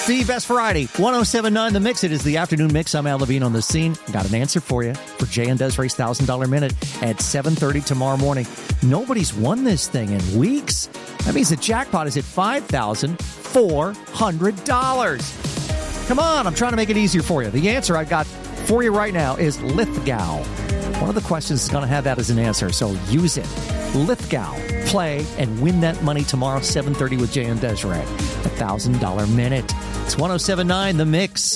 The best variety, 107.9 The Mix. It is the afternoon mix. I'm Al Levine on the scene. Got an answer for you for Jay and Desiree's $1,000 minute at 7:30 tomorrow morning. Nobody's won this thing in weeks. That means the jackpot is at $5,400. Come on, I'm trying to make it easier for you. The answer I've got for you right now is Lithgow. One of the questions is going to have that as an answer, so use it. Lithgow. Play and win that money tomorrow, 7:30 with Jay and Desiree. $1,000 minute. It's 107.9 The Mix.